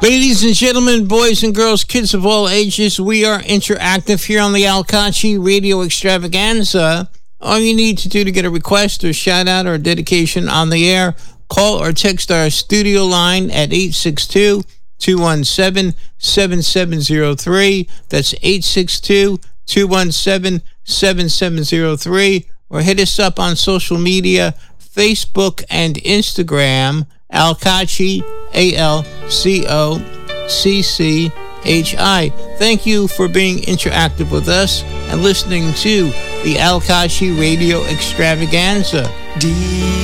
Ladies and gentlemen, boys and girls, kids of all ages, we are interactive here on the Al Kachi Radio Extravaganza. All you need to do to get a request or shout out or dedication on the air, call or text our studio line at 862-217-7703. That's 862-217-7703. Or hit us up on social media, Facebook and Instagram, Al Kachi, ALCOCCHI. Thank you for being interactive with us and listening to the Al Kachi Radio Extravaganza.